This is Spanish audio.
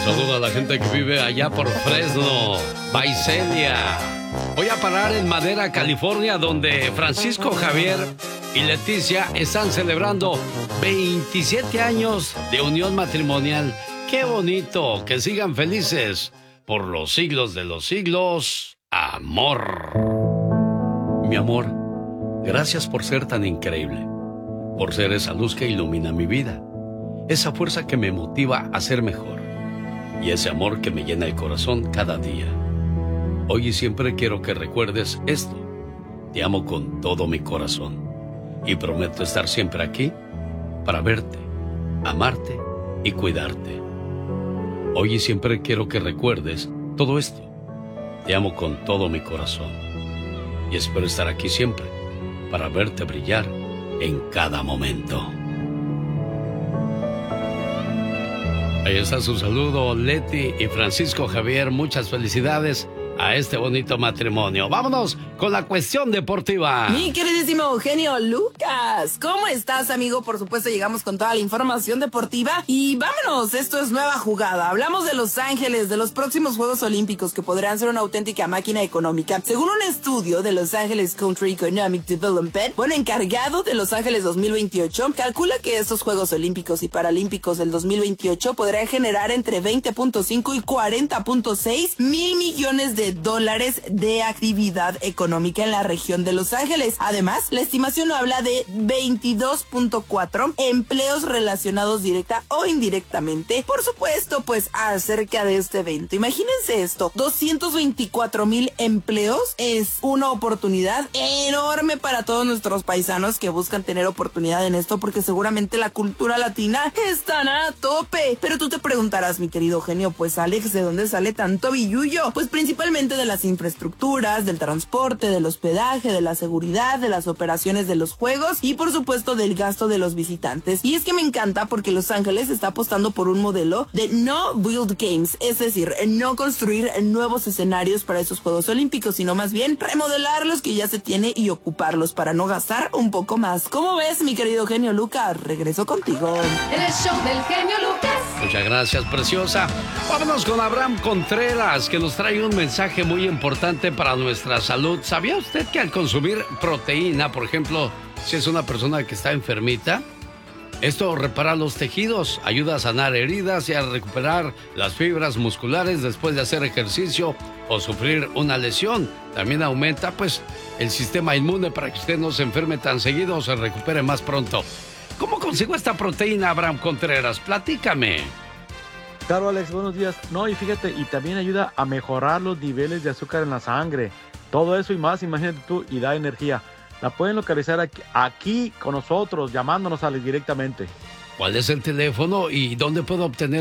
Saludo a la gente que vive allá por Fresno, Visalia. Voy a parar en Madera, California, donde Francisco Javier y Leticia están celebrando 27 años de unión matrimonial. ¡Qué bonito! Que sigan felices por los siglos de los siglos. Amor. Mi amor, gracias por ser tan increíble, por ser esa luz que ilumina mi vida, esa fuerza que me motiva a ser mejor y ese amor que me llena el corazón cada día. Hoy y siempre quiero que recuerdes esto. Te amo con todo mi corazón y prometo estar siempre aquí para verte, amarte y cuidarte. Hoy y siempre quiero que recuerdes todo esto. Te amo con todo mi corazón y espero estar aquí siempre para verte brillar en cada momento. Ahí está su saludo, Leti y Francisco Javier. Muchas felicidades a este bonito matrimonio. Vámonos con la cuestión deportiva. Mi queridísimo Eugenio Lucas, ¿cómo estás, amigo? Por supuesto, llegamos con toda la información deportiva y vámonos, esto es Nueva Jugada. Hablamos de Los Ángeles, de los próximos Juegos Olímpicos que podrán ser una auténtica máquina económica. Según un estudio de Los Ángeles Country Economic Development, encargado de Los Ángeles 2028, calcula que estos Juegos Olímpicos y Paralímpicos del 2028 podrán generar entre 20.5 y 40.6 mil millones de dólares de actividad económica en la región de Los Ángeles. Además, la estimación habla de 22.4 empleos relacionados directa o indirectamente, por supuesto, pues acerca de este evento. Imagínense esto, 224,000 empleos es una oportunidad enorme para todos nuestros paisanos que buscan tener oportunidad en esto, porque seguramente la cultura latina está a tope. Pero tú te preguntarás, mi querido Eugenio, pues Alex, ¿de dónde sale tanto billullo? Pues principalmente de las infraestructuras, del transporte, del hospedaje, de la seguridad, de las operaciones de los juegos y por supuesto del gasto de los visitantes. Y es que me encanta porque Los Ángeles está apostando por un modelo de no build games, es decir, no construir nuevos escenarios para esos Juegos Olímpicos, sino más bien remodelar los que ya se tiene y ocuparlos para no gastar un poco más. ¿Cómo ves, mi querido genio Lucas? Regreso contigo. En el show del genio Lucas. Muchas gracias, preciosa. Vámonos con Abraham Contreras, que nos trae un mensaje muy importante para nuestra salud. ¿Sabía usted que al consumir proteína, por ejemplo, si es una persona que está enfermita, esto repara los tejidos, ayuda a sanar heridas y a recuperar las fibras musculares después de hacer ejercicio o sufrir una lesión? También aumenta, pues, el sistema inmune para que usted no se enferme tan seguido o se recupere más pronto. ¿Cómo consigo esta proteína, Abraham Contreras? Platícame. Claro, Alex, buenos días. No, y fíjate, y también ayuda a mejorar los niveles de azúcar en la sangre. Todo eso y más, imagínate tú, y da energía. La pueden localizar aquí con nosotros, llamándonos, Alex, directamente. ¿Cuál es el teléfono y dónde puedo obtener